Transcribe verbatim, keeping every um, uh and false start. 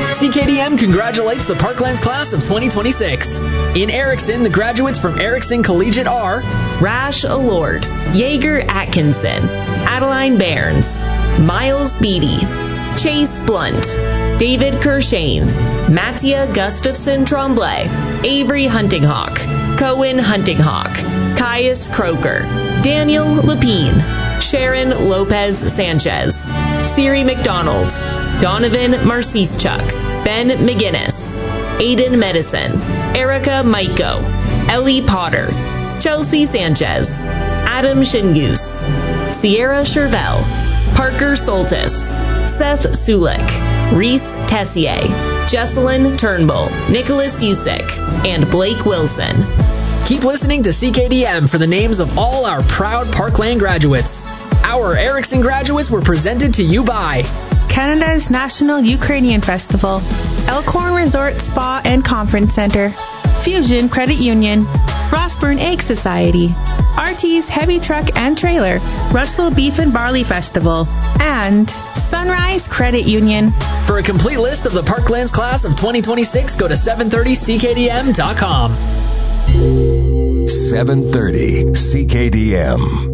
C K D M congratulates the Parklands class of twenty twenty-six. In Erickson, the graduates from Erickson Collegiate are Rash Allord, Jaeger Atkinson, Adeline Bairns, Miles Beatty, Chase Blunt, David Kershane, Mattia Gustafson Tremblay, Avery Huntinghawk, Cohen Huntinghawk, Caius Croker, Daniel Lapine, Sharon Lopez Sanchez, Siri McDonald, Donovan Marcischuk, Ben McGinnis, Aiden Medicine, Erica Maiko, Ellie Potter, Chelsea Sanchez, Adam Shingoose, Sierra Chervell, Parker Soltis, Seth Sulik, Reese Tessier, Jesselyn Turnbull, Nicholas Usick, and Blake Wilson. Keep listening to C K D M for the names of all our proud Parkland graduates. Our Erickson graduates were presented to you by Canada's National Ukrainian Festival, Elkhorn Resort Spa and Conference Center, Fusion Credit Union, Rossburn Egg Society, R T's Heavy Truck and Trailer, Russell Beef and Barley Festival, and Sunrise Credit Union. For a complete list of the Parklands class of twenty twenty-six, go to seven thirty C K D M dot com. seven thirty C K D M.